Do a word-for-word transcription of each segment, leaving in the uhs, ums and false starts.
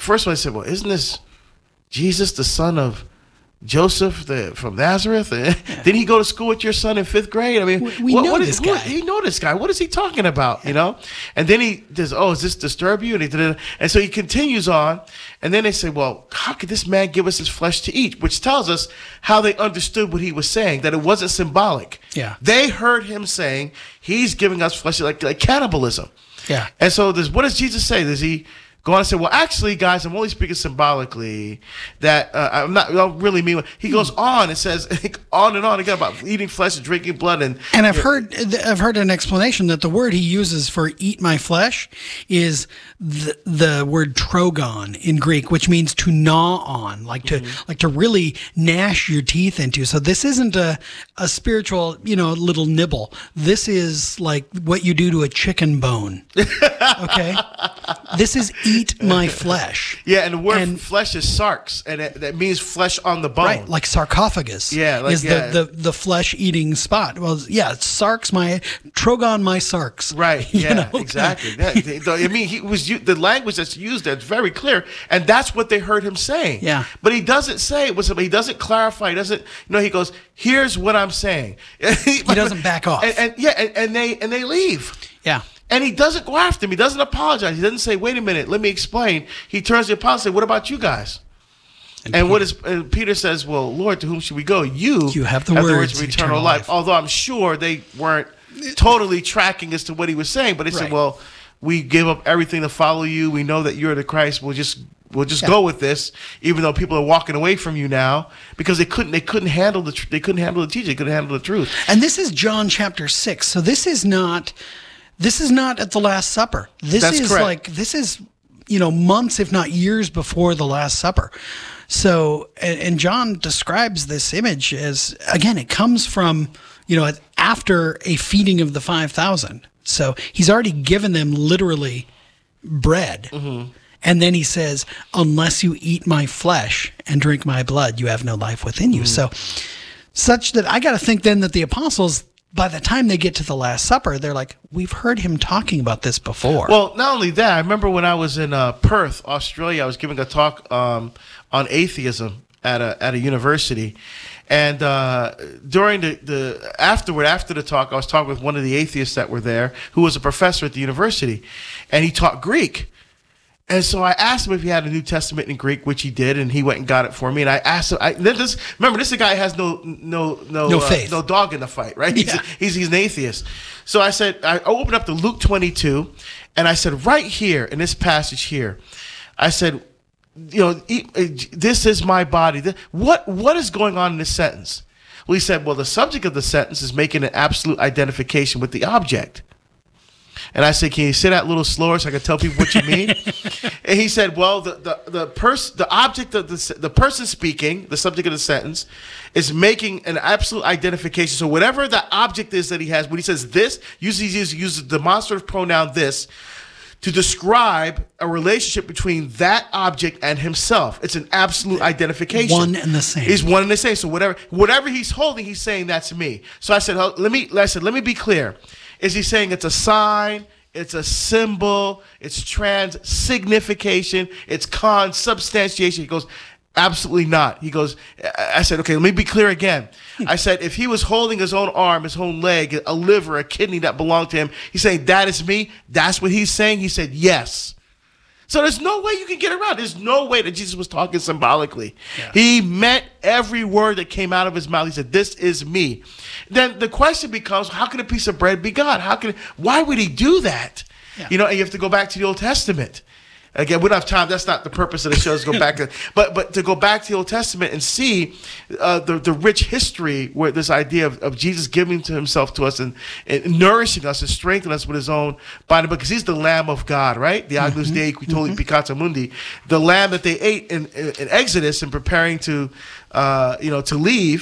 first of all, I said, well, isn't this Jesus, the son of Joseph the, from Nazareth? Yeah. Didn't he go to school with your son in fifth grade? I mean, we, we what, know what this is, guy. Who, he know this guy. What is he talking about? Yeah. You know? And then he does, oh, does this disturb you? And, he did, and so he continues on. And then they say, well, how could this man give us his flesh to eat? Which tells us how they understood what he was saying, that it wasn't symbolic. Yeah. They heard him saying, he's giving us flesh, like, like cannibalism. Yeah. And so this, what does Jesus say? Does he go on and say, well, actually, guys, I'm only speaking symbolically, that uh, I'm not, I don't really mean what. He goes on and says, on and on again about eating flesh and drinking blood. And and I've heard I've heard an explanation that the word he uses for eat my flesh is the, the word trogon in Greek, which means to gnaw on, like to mm-hmm. like to really gnash your teeth into. So this isn't a, a spiritual, you know, little nibble. This is like what you do to a chicken bone. Okay? This is eat my flesh. Yeah, and the word and, flesh is sarx, and it, that means flesh on the bone. Right, like sarcophagus. Yeah, like, is yeah. the, the the flesh eating spot. Well, yeah, sarx my trogon my sarx. Right. Yeah. know? Exactly. That, I mean, he was the language that's used there. It's very clear, and that's what they heard him saying. Yeah. But he doesn't say it was. He doesn't clarify. He doesn't. You know. He goes, "Here's what I'm saying." He doesn't back off. And, and yeah, and, and they and they leave. Yeah. And he doesn't go after him. He doesn't apologize. He doesn't say, wait a minute, let me explain. He turns to the apostle and says, what about you guys? And, and what is and Peter says, well, Lord, to whom should we go? You, you have the have words, the words of eternal, eternal life. life. Although I'm sure they weren't totally tracking as to what he was saying. But they right. said, well, we give up everything to follow you. We know that you're the Christ. We'll just we'll just yeah. go with this, even though people are walking away from you now, because they couldn't they couldn't handle the tr- they couldn't handle the teaching. They couldn't handle the truth. And this is John chapter six. So this is not This is not at the Last Supper. This That's is correct. like, this is, you know, months, if not years before the Last Supper. So, and, and John describes this image as, again, it comes from, you know, after a feeding of the five thousand. So he's already given them literally bread. Mm-hmm. And then he says, unless you eat my flesh and drink my blood, you have no life within you. Mm-hmm. So such that I got to think then that the apostles, by the time they get to the Last Supper, they're like, we've heard him talking about this before. Well, not only that, I remember when I was in uh, Perth, Australia, I was giving a talk um, on atheism at a at a university. And uh, during the, the afterward, after the talk, I was talking with one of the atheists that were there, who was a professor at the university, and he taught Greek. And so I asked him if he had a New Testament in Greek, which he did, and he went and got it for me. And I asked him, I, this, remember, this is a guy who has no no no no, uh, faith. no dog in the fight, right? Yeah. He's, he's he's an atheist. So I said, I opened up to Luke twenty-two, and I said, right here in this passage here, I said, you know, this is my body. What what is going on in this sentence? Well, he said, well, the subject of the sentence is making an absolute identification with the object. And I said, can you say that a little slower so I can tell people what you mean? And he said, well, the the the person, the object of the the person speaking, the subject of the sentence, is making an absolute identification. So whatever the object is that he has, when he says this, usually he uses the demonstrative pronoun this to describe a relationship between that object and himself. It's an absolute identification. One and the same. He's one and the same. So whatever whatever he's holding, he's saying that's me. So I said, let me I said, let me be clear. Is he saying it's a sign, it's a symbol, it's trans-signification, it's consubstantiation? He goes, absolutely not. He goes, I said, okay, let me be clear again. I said, if he was holding his own arm, his own leg, a liver, a kidney that belonged to him, he's saying, that is me? That's what he's saying? He said, yes. So there's no way you can get around. There's no way that Jesus was talking symbolically. Yeah. He meant every word that came out of his mouth. He said, this is me. Then the question becomes, how can a piece of bread be God? How can? Why would he do that? Yeah. You know, and you have to go back to the Old Testament. Again, we don't have time. That's not the purpose of the show, is to go back. to, but but to go back to the Old Testament and see uh, the, the rich history where this idea of, of Jesus giving to himself to us and, and nourishing us and strengthening us with his own body. Because he's the Lamb of God, right? The Agnus Dei qui tollit peccata mundi. The lamb that they ate in, in, in Exodus and preparing to, uh, you know, to leave.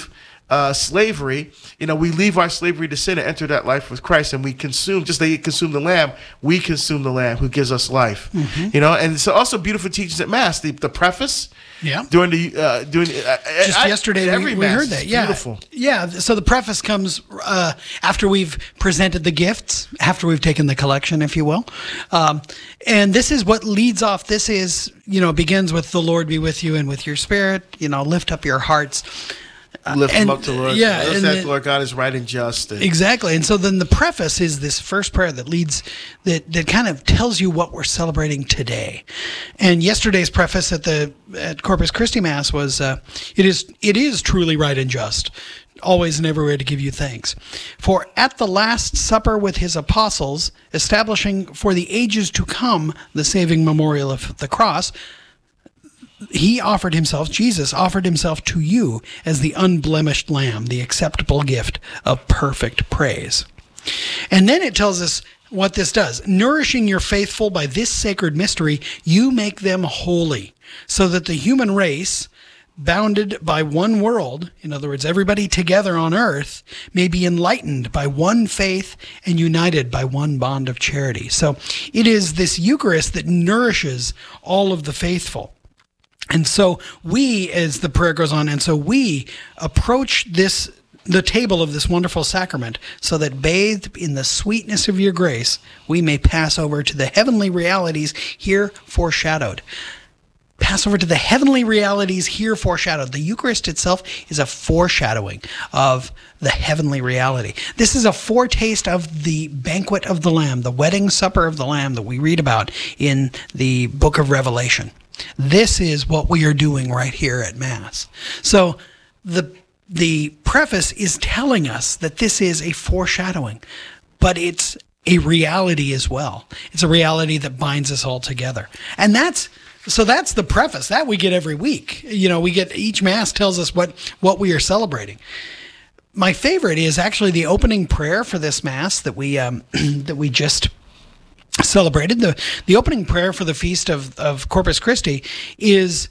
uh, slavery, you know, we leave our slavery to sin and enter that life with Christ, and we consume, just like he consumed the lamb, we consume the lamb who gives us life. Mm-hmm. You know, and so also beautiful teachings at Mass, the, the preface. Yeah. During the uh, during uh, just I, yesterday every we, we heard that. Yeah. Beautiful. Yeah. So the preface comes uh, after we've presented the gifts, after we've taken the collection, if you will, um, and this is what leads off. This is you know begins with the Lord be with you and with your spirit. You know, lift up your hearts. Lift and, them up to the Lord. Yeah, Lift and that the, Lord God is right and just. And exactly. And so then the preface is this first prayer that leads, that, that kind of tells you what we're celebrating today. And yesterday's preface at the at Corpus Christi Mass was, uh, it is it is truly right and just, always and everywhere to give you thanks. For at the Last Supper with his apostles, establishing for the ages to come the saving memorial of the cross, he offered himself, Jesus offered himself to you as the unblemished lamb, the acceptable gift of perfect praise. And then it tells us what this does. Nourishing your faithful by this sacred mystery, you make them holy, so that the human race, bounded by one world, in other words, everybody together on earth, may be enlightened by one faith and united by one bond of charity. So it is this Eucharist that nourishes all of the faithful. And so we, as the prayer goes on, and so we approach this, the table of this wonderful sacrament, so that bathed in the sweetness of your grace, we may pass over to the heavenly realities here foreshadowed. Pass over to the heavenly realities here foreshadowed. The Eucharist itself is a foreshadowing of the heavenly reality. This is a foretaste of the banquet of the Lamb, the wedding supper of the Lamb that we read about in the book of Revelation. This is what we are doing right here at Mass. So the the preface is telling us that this is a foreshadowing, but it's a reality as well. It's a reality that binds us all together. And that's so that's the preface that we get every week. You know, we get each Mass tells us what what we are celebrating. My favorite is actually the opening prayer for this Mass that we um, that we just celebrated. The the opening prayer for the feast of, of Corpus Christi is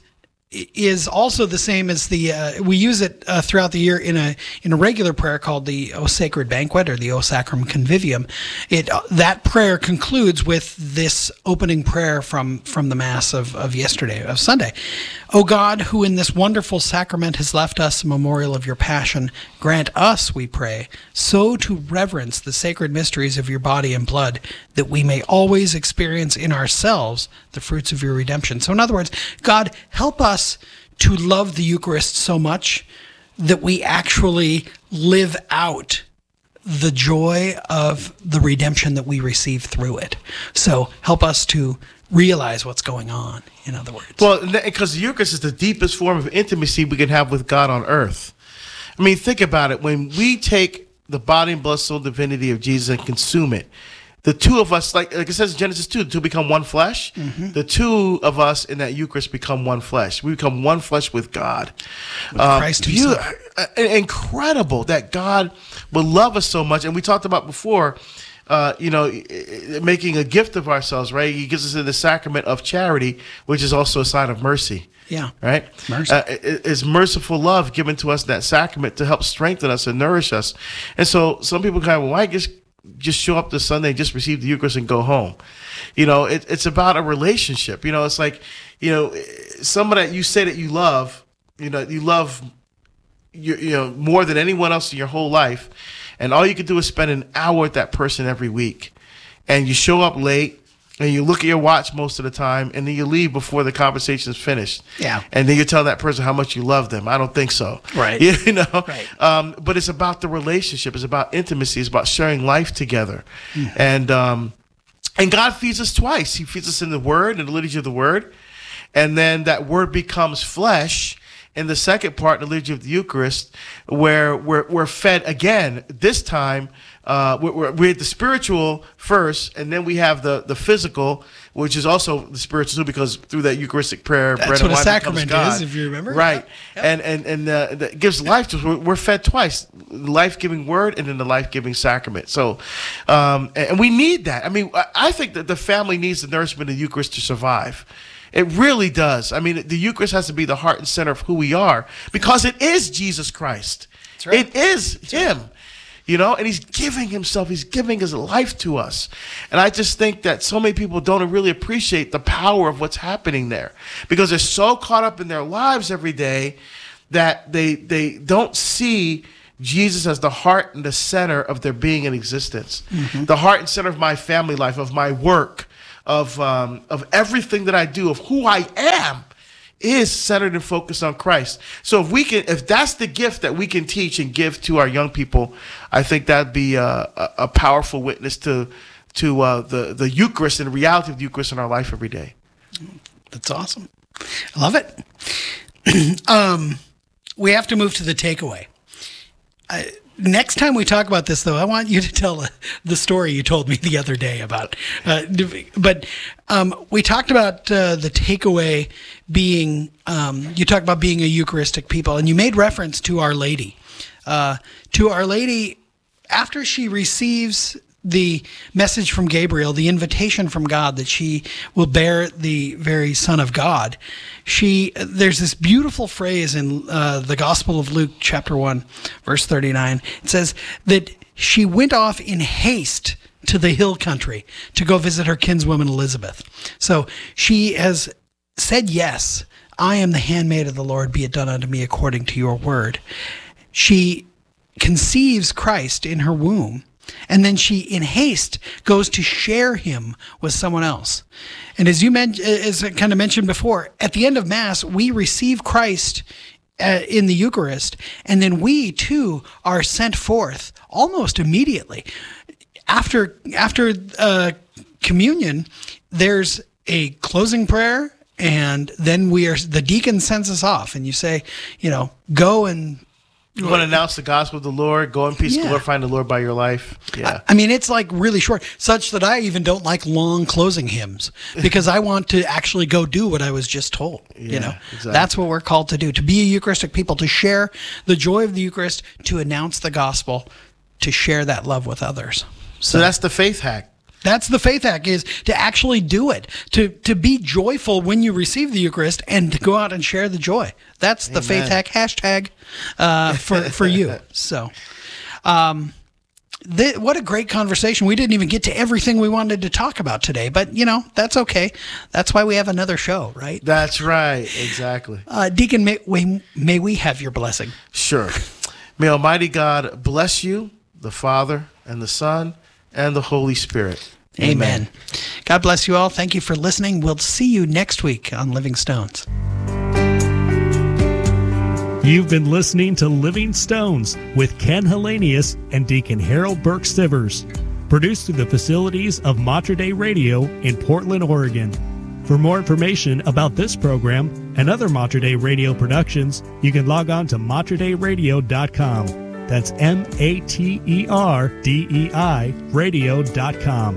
is also the same as the uh, we use it uh, throughout the year in a in a regular prayer called the O Sacred Banquet or the O Sacrum Convivium. It uh, that prayer concludes with this opening prayer from from the Mass of, of yesterday, of Sunday. O God, who in this wonderful sacrament has left us a memorial of your passion, grant us, we pray, so to reverence the sacred mysteries of your body and blood that we may always experience in ourselves the fruits of your redemption. So in other words, God, help us to love the Eucharist so much that we actually live out the joy of the redemption that we receive through it. So help us to realize what's going on, in other words. Well, because the Eucharist is the deepest form of intimacy we can have with God on earth. I mean, think about it. When we take the body and blood, soul, divinity of Jesus and consume it, the two of us, like, like it says in Genesis two, the two become one flesh. Mm-hmm. The two of us in that Eucharist become one flesh. We become one flesh with God. With um, Christ himself. Uh, incredible that God would love us so much. And we talked about before, uh, you know, making a gift of ourselves, right? He gives us in the sacrament of charity, which is also a sign of mercy. Yeah. Right? Mercy. Uh, it, it's merciful love given to us in that sacrament to help strengthen us and nourish us. And so some people kind of, well, why just just show up this Sunday, just receive the Eucharist and go home? You know, it, it's about a relationship. You know, it's like, you know, someone that you say that you love, you know, you love, you, you know, more than anyone else in your whole life. And all you can do is spend an hour with that person every week. And you show up late and you look at your watch most of the time and then you leave before the conversation is finished. Yeah. And then you tell that person how much you love them. I don't think so. Right. You know? Right. Um, but it's about the relationship. It's about intimacy. It's about sharing life together. Mm-hmm. And um, and God feeds us twice. He feeds us in the Word, in the liturgy of the Word. And then that Word becomes flesh in the second part, the liturgy of the Eucharist, where we're, we're fed again, this time, uh, we're, we're at the spiritual first, and then we have the, the physical, which is also the spiritual too, because through that Eucharistic prayer, that's bread what and wine a sacrament becomes God. Is, if you remember. Right. Yep. And and, and uh, that gives life to us. We're, we're fed twice, the life-giving word and then the life-giving sacrament. So, um, and we need that. I mean, I think that the family needs the nourishment of the Eucharist to survive. It really does. I mean, the Eucharist has to be the heart and center of who we are because it is Jesus Christ. right. It is him. You know, and he's giving himself, he's giving his life to us. And I just think that so many people don't really appreciate the power of what's happening there because they're so caught up in their lives every day that they they don't see Jesus as the heart and the center of their being and existence. Mm-hmm. The heart and center of my family life, of my work, of um, of everything that I do, of who I am, is centered and focused on Christ. So if we can, if that's the gift that we can teach and give to our young people, I think that'd be a, a, a powerful witness to to uh, the the Eucharist and the reality of the Eucharist in our life every day. That's awesome. I love it. um, we have to move to the takeaway. I, next time we talk about this, though, I want you to tell the story you told me the other day about. Uh, but um, we talked about uh, the takeaway being, um, you talked about being a Eucharistic people, and you made reference to Our Lady. Uh, to Our Lady, after she receives the message from Gabriel, the invitation from God that she will bear the very Son of God, she there's this beautiful phrase in uh, the Gospel of Luke, chapter one, verse thirty-nine. It says that she went off in haste to the hill country to go visit her kinswoman Elizabeth. So she has said, yes, I am the handmaid of the Lord, be it done unto me according to your word. She conceives Christ in her womb. And then she, in haste, goes to share him with someone else. And as you men- as I kind of mentioned before, at the end of Mass, we receive Christ uh, in the Eucharist, and then we too are sent forth almost immediately after after uh, communion. There's a closing prayer, and then we are the deacon sends us off, and you say, you know, go and. You want to announce the gospel of the Lord, go in peace, Yeah. glorifying the Lord by your life. Yeah. I, I mean, it's like really short, such that I even don't like long closing hymns because I want to actually go do what I was just told. Yeah, you know, exactly. That's what we're called to do, to be a Eucharistic people, to share the joy of the Eucharist, to announce the gospel, to share that love with others. So that's the faith hack. That's the faith hack, is to actually do it, to to be joyful when you receive the Eucharist and to go out and share the joy. That's the Amen. faith hack hashtag uh, for, for you. So um, th- what a great conversation. We didn't even get to everything we wanted to talk about today, but, you know, that's okay. That's why we have another show, right? That's right. Exactly. Uh, Deacon, may, may, may we have your blessing? Sure. May Almighty God bless you, the Father and the Son and the Holy Spirit. Amen. Amen. God bless you all. Thank you for listening. We'll see you next week on Living Stones. You've been listening to Living Stones with Ken Hellenius and Deacon Harold Burke Sivers, produced through the facilities of Mater Dei Radio in Portland, Oregon. For more information about this program and other Mater Dei Radio productions, you can log on to mater dei radio dot com. That's M A T E R D E I radio dot com.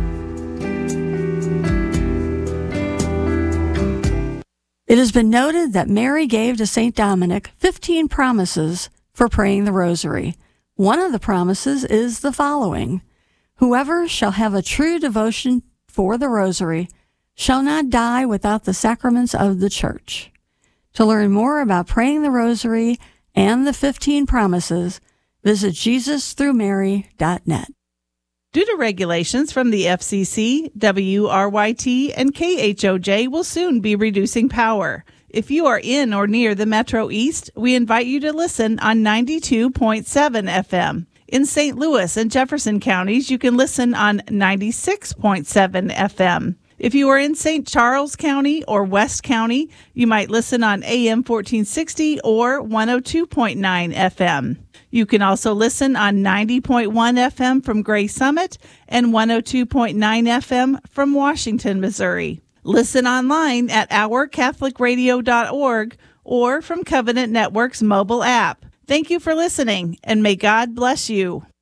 It has been noted that Mary gave to Saint Dominic fifteen promises for praying the rosary. One of the promises is the following: whoever shall have a true devotion for the rosary shall not die without the sacraments of the Church. To learn more about praying the rosary and the fifteen promises, visit jesus through mary dot net. Due to regulations from the F C C, W R Y T, and K H O J will soon be reducing power. If you are in or near the Metro East, we invite you to listen on ninety-two point seven F M. In Saint Louis and Jefferson counties, you can listen on ninety-six point seven F M. If you are in Saint Charles County or West County, you might listen on A M fourteen sixty or one oh two point nine F M. You can also listen on ninety point one F M from Gray Summit and one oh two point nine F M from Washington, Missouri. Listen online at our catholic radio dot org or from Covenant Network's mobile app. Thank you for listening, and may God bless you.